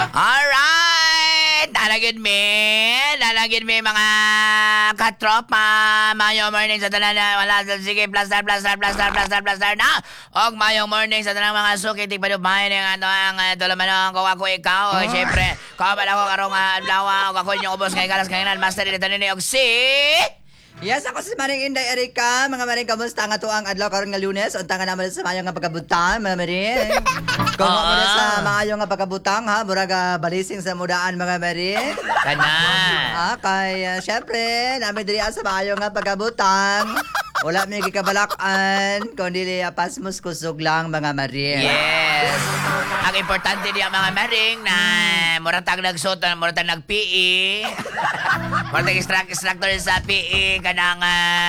Alright! Lalagid me mga katropa. Mayong morning sa tanan na wala. Sige, plaster na. Og mayong morning sa tanan mga suki. Tigpadubahin ng ang tulamanong kung ako ikaw. Siyempre, kawaban ako karong adlaw. Og ako inyong ubos kay galas kanginan. Master dito nini og si... Yes, ako si Maring Inday Erika. Mga Maring, kamusta nga to ang adlaw karon nga Lunes? Unta nga naman sa maayo nga pagkabutang, mga Maring. Kung mo na sa maayo nga pagkabutang, ha? Muraga balising sa mudaan, mga Maring. Kana. Kaya, syempre, namin diri sa maayo nga pagkabutang. Wala may gikabalakan, kundi pasmus kusog lang, mga Maring. Yes. Ang importante niya mga Maring na muratag nagsuot, muratag nag-PE. Muratag instructor sa PE kanang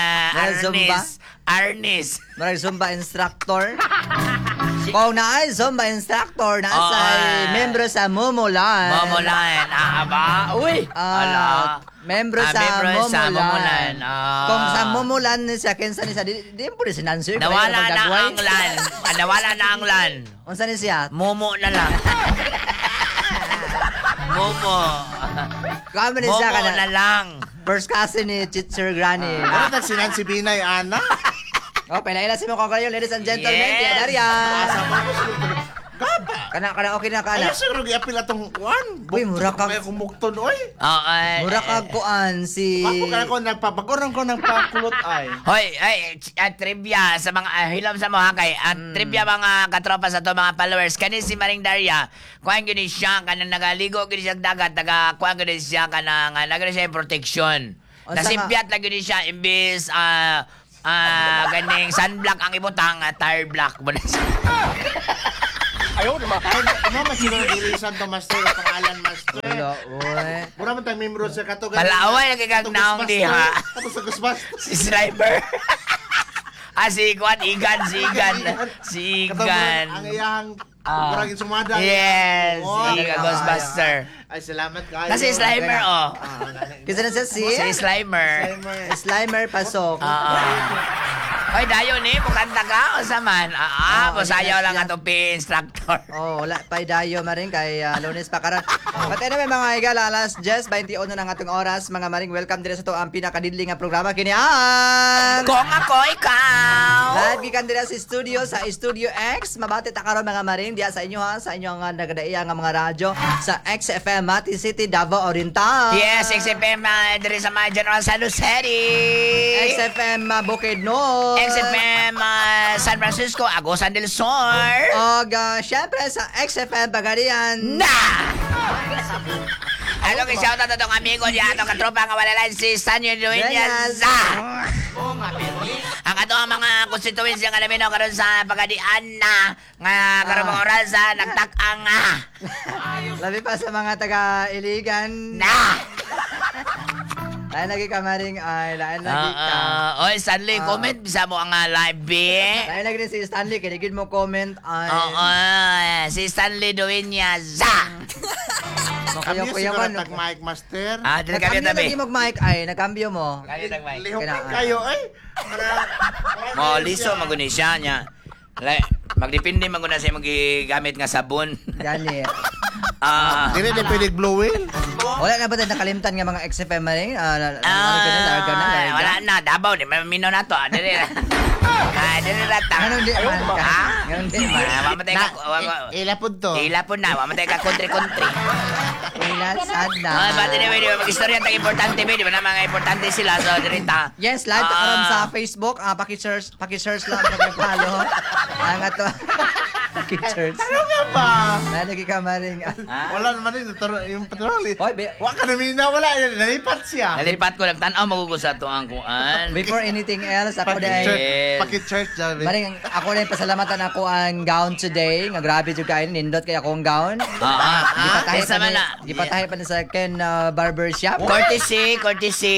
Arnis. Marag Zumba instructor. Kung naay Zumba instructor, nasa membro sa Momolan. Momolan. Aba. Uy. Ala. Membro sa Momolan. Kung sa Momolan siya, kinsa ni siya, di mo rin sinansoy. Nawala na ang lan. Unsa ni siya? Momo na lang. Momo. Kami ni siya Momo na lang. First cousin ni Chitzer Granny. Ano nagsinan si Binay, Ana? Pinaila si mo kayo, ladies and gentlemen. Tia Daria. Kana okay na kana. Ay, siguro giapil atong kuan. Uy, mura ka. Kaya kumukton, oy. Mura ka kuan si... Ako kaya ko nagpapagoran ko ng pakulot ay. Hoy, trivia sa mga hilam sa mga kay trivia mga katropa sa to mga followers kani si Maring Daria kuan gyud siya kanang nagaligo gyud siya dagat kuan gyud siya kanang nagari siya protection. Nasimpiat lang gyud siya imbis ganing sunblock ang ibutang tire block mo na siya. Ayaw naman. Ano man siguro nilisan to master ang pangalan master. Wala, oy. Mura man tayong membro sa katugan. Palaway lagi kang naong diha. Tapos sa Ghostbusters. Si Slimer. Si Kwan, Igan. Ang iyang muragin sumada. Yes, Igan Ghostbuster. Ay, salamat kayo. Kasi Slimer, Kasi na siya si Slimer. Slimer Pasok. Oy, dayo ni, bukanta ka o saman. Sayaw lang atong PE instructor. Wala pa dayo maring kay Lunes pa karon. But anyway, mga igala, alas 10:21 na ng atong oras. Mga maring, welcome din sa to ang pinakadidli nga programa kini ang Kung ako ikaw. live gikan dira sa studio Studio X. Mabati ta karon mga maring diya sa inyo ha, sa inyong nagadaiya nga mga radyo sa XFM Mati City, Davao Oriental. Yes, XFM diri sa mga General San Jose. XFM Bukidnon. XFM San Francisco, Agusan del Sur. Og syempre sa XFM Pagadian. Ano kay shout out atong amigo diya atong katropa nga wala lang si Sanyo Dueñas. Ang ato mga constituents nga namin karon sa Pagadian na nga karon mga oras nagtak-ang Labi pa sa mga taga-Iligan. Lain lagi ka maring lain lagi ka. Oy, Stanley, comment bisa mo ang live eh. Lain lagi si Stanley, kinigid mo comment ay. Si Stanley Dueñas. Kami siguro tag-mic master. Dili kami tabi. Lagi mag-mic ay, nagkambyo mo. Lihok kayo ay. Liso maguni siya niya. Magdepende maguna siya magigamit nga sabon. Gani. Dili din pwede blowin. Wala na ba tayo nakalimtan nga mga XFM maring? Wala na, Davao di mino na to. Dili rata. Ganun di man ka. Ganun di man. Mamatay ka. Ilapod to. Ilapod na, mamatay ka country. Sad na. Bati na video, mag-istorya ang importante video, na mga importante sila so dirita. Yes, live karon sa Facebook, paki-search lang pag-follow. Ang ato. Paki-search. Ano nga ba? Lagi ka maring. Wala naman rin yung patroli. Hoy, wa ka namin na wala, nalipat siya. Nalipat ko nagtanaw magugusa to ang kuan. Before anything else, ako Paki-church David. maring ako rin pasalamatan ako ang gown today. Nga grabe jud kain nindot kay akong gown. Gipatahi pa ni sa Ken Barber Shop. Courtesy.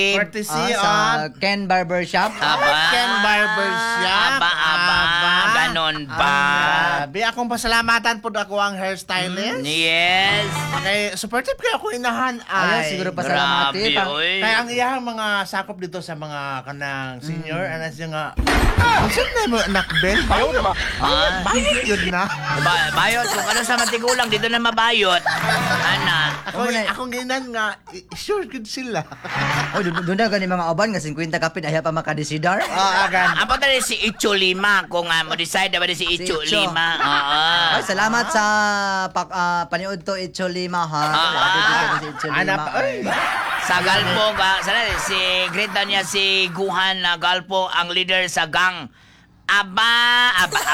Sa Ken Barber Shop. Aba. Ken Barber Shop. Aba. ganon ba? Grabe, akong pasalamatan po ako ang hairstylist. Yes. Kay supportive kaya ako inahan Ayun, ay. siguro pasalamati. Grabe, oy. Kaya ang iyang mga sakop dito sa mga kanang senior, anas yung nga, saan na mo anak, Ben? Ah. Bayot yun na. Bayot, kung ano sa matigulang, dito na mabayot. Ana. Akong ginan nga, sure good sila. Oh, doon na gani mga uban nga 50 kapit ayaw pa makadesidar. Agan. Apo tali si Icho Lima, kung mo decide ba si Icho Icho. Lima. Oo. Ay, salamat sa paniud to Icho Lima ha. Si Icho Anak, Lima. ay. Sa Galpo, si greet na niya si Guhan na Galpo, ang leader sa gang. Aba.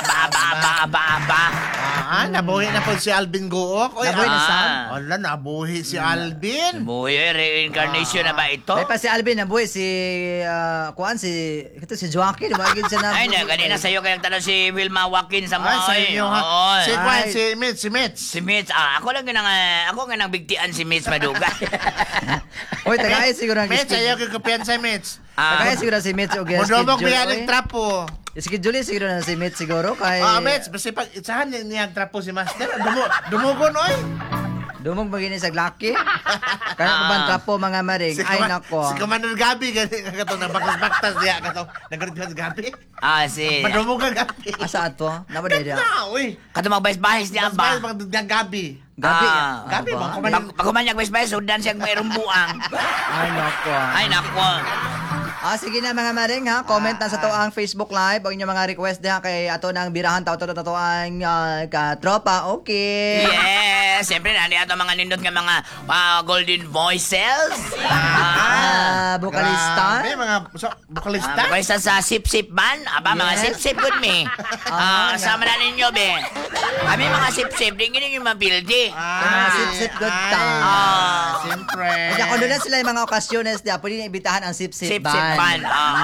Nabuhi na po si Alvin Gook. Oy, Nabuhi na sa? Wala, nabuhi si Alvin. Buhay, reincarnation na ba ito? May pa si Alvin nabuhi si kuan si Joaquin, wagin siya na. Ay, na, kanina sa'yo kayang tanong si Wilma Joaquin sa Ay, mga. sa inyo ha. Si Ay. Juan, si Mitch. Si Mitch, ako lang ako nga nang bigtian si Mitch Maduga. Oy, tagay siguro ang Mitch, ayaw kong kapiyan sa Mitch. Tagay siguro si Mitch og Mudobog schedule. biya ng trapo. Schedule siguro na si Mitch siguro kay Mitch, basta pag itsahan niya ang trapo si Master. Dumugon, oy. dumog magini sa glaki. Kana pa ban trapo mga maring. Ay nako. Si Commander Gabi, gani nga kato, nabaktas-baktas niya kato. Nagkaroon Gabi. Si... Madumog ang Gabi. Asa ato? Napa dia? Na, uy. Kato magbahis-bahis niya Mas ba? mahal mga Gabi. Gabi. Gabi, ba? mga Pag kumanyag bahis-bahis, sundan siya mayroong buang. Ay nako. Ay, nako. Sige na mga maring ha. Comment na sa to ang Facebook Live. Ang inyong mga request diha kay ato nang birahan tao to ang katropa. Okay. Yes, siyempre nani ato mga nindot nga mga golden voices. Bukalista. Grabe, mga bukalista. Voice sa sip-sip ban. Aba, mga Yes. sip-sip good me. Sama na ninyo, be. Kami mga sip-sip, di ganyan yung mabildi. Sip-sip good time. Siyempre. Kaya kung doon na sila yung mga okasyones diya, pwede niya ibitahan ang sip-sip Sip-sip ban. ban.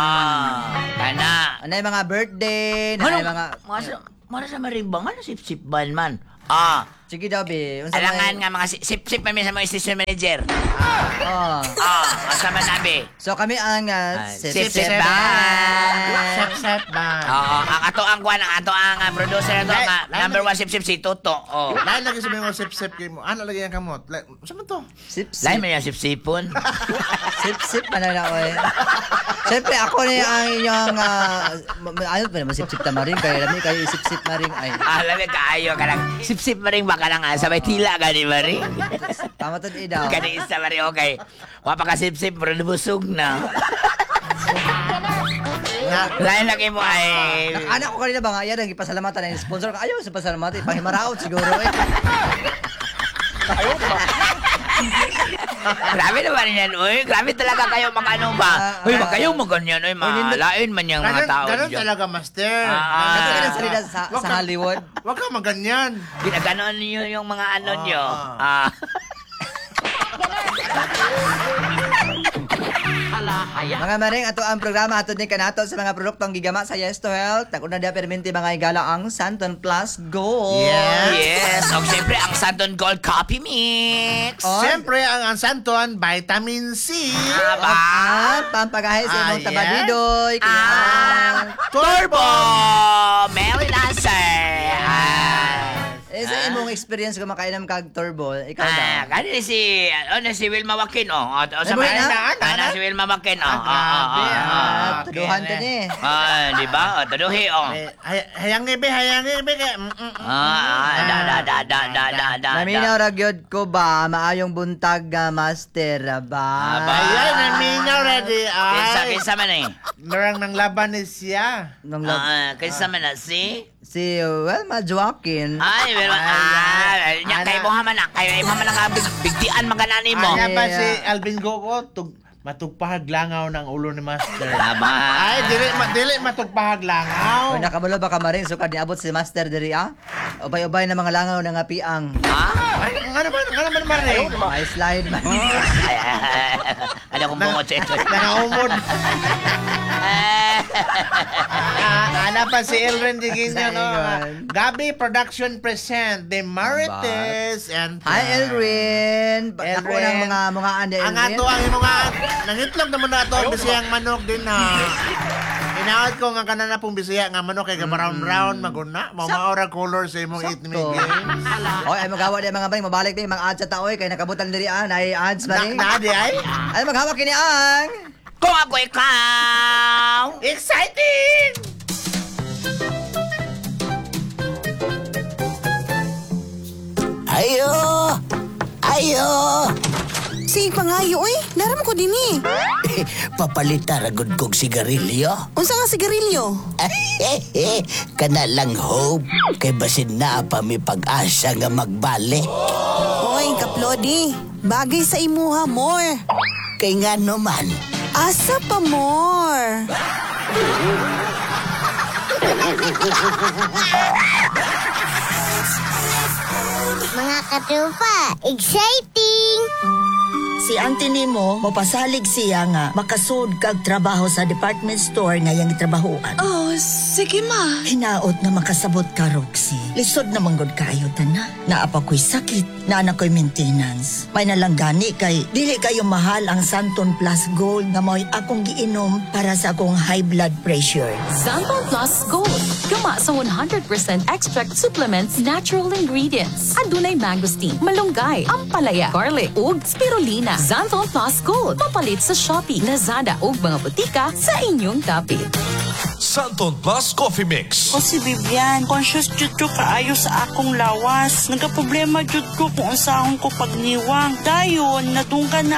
Kana. Ano yung mga birthday, ano yung mga... Mara sa marimbang, ano sip-sip ban man? Sige daw, be. Unsa Alangan may- nga mga sip-sip man sa mga station manager. Oh. Kasama na, be. So kami ang Sip-sip sip-sip ban. ban. Sip-sip ba? Ang ato ang kwan, ang ato ang producer na to, number 1 sip-sip si Toto. Lain lagi sa mga sip-sip kay mo. Ano lagi ang kamot? Saan to? Sip-sip. Lain mo yung sip-sipon. Sip-sip man na oy. Siyempre ako ni ang inyong ayun pa naman sip-sip tamarin kaya lami kayo sip-sip maring ay. Alam mo, kaayo ka lang. Sip-sip maring baka lang sabay tila ka ni maring. Tama to daw. Kani isa maring okay. Wapa ka sip-sip pero nabusog na. Lain lagi mo ay... Anak ko kanina ba nga yan ang ipasalamatan ng sponsor ka. Ayaw sa pasalamatan. Pahimaraot siguro eh. Grabe naman yan, uy. Grabe talaga kayo mga ano ba? Uy, wag kayo maganyan, uy. Malain man yung mga tao. Ganun dyan. talaga, Master. Ito ka ng salida sa Hollywood. Huwag ka maganyan. Ginaganon niyo yung mga ano nyo. Mga maring ato ang programa ato ni kanato sa mga produktong gigama sa Yes to Health. Takuna dia perminti mga igala ang Santon Plus Gold. Yes. O, siyempre, ang Santon Gold Coffee Mix. Siyempre, ang Santon, Vitamin C. At pampagahe sa imong yes. tabadidoy. Turbo Mary Lancer. Sa imong experience kung makainom kag turbo, ikaw daw. Kanina si Wilma Joaquin, sa Nabuhay na? Kana si Wilma Joaquin, grabe, Tuduhan to ni. di ba? Tuduhi, Hayang ibe. Naminaw ra gyud ko ba maayong buntag master ba? Ayan, naminaw ready. Kinsa man eh. Narang nang laban ni siya. Nung Kinsa man na si... si Welma Joaquin. Ay, Wilma. Nya kay mo haman na. Kay mo haman nga bigtian maganani mo. Anya ba si Alvin Gogo? Matugpahag langaw ng ulo ni Master. Tama. Ay, dili matugpahag langaw. Kung nakabulo ba ka maring sukad niabot si Master diri Ubay-ubay na mga langaw na nga piang. Ay, nga naman maring. Ay slide man. Ano kung bungot sa ito? Nangaumod. Ana pa si Elren Diginyo, no? Ayun. Gabi Production present The Marites and Hi Elrin. Ako Elrin. ng mga andi ang Elrin. ato ang mga nangitlog naman na ato bisiyang manok din ha. Inaot ko nga kanana pong bisaya nga mano kay brown maguna. Mamaora color sa imong eat me games. Oy, ay magawa di mga maring mabalik di mga ads sa taoy kay nakabutan diri ay ads maring. Nadi ay? Ay maghawak kini ang Kung ako ikaw! Exciting! Ayo! Ayo! Si pangayo oy, naram ko dinhi. Papalita ragod kog sigarilyo. Unsa nga sigarilyo? Kana lang hope. Kay basin na pa mi pag-asa nga magbalik. Oy, kaplodi, bagay sa imuha more. Kay nga naman. Asa pa more? Mga katrupa, exciting! Si auntie nimo, mapasalig siya nga makasud kag trabaho sa department store nga yang trabahoan. Oh, sige ma. Hinaot nga makasabot ka, Roxy. Lisod na manggod kayo, tana. Naapa ko'y sakit, na anak ko'y maintenance. May nalang gani kay, dili kayo mahal ang Santon Plus Gold nga mo'y akong giinom para sa akong high blood pressure. Xanthon Plus Gold. Gama sa 100% extract supplements, natural ingredients. Adunay mangosteen, malunggay, ampalaya, garlic, ug spirulina. Xanthon Plus Gold. Papalit sa Shopee, Lazada ug mga butika sa inyong dapit. Santon Plus Coffee Mix. O si Vivian, conscious jud ko kaayo sa akong lawas. Nagka-problema jud ko kung unsahon ko pagniwang. Dayon, nadunggan na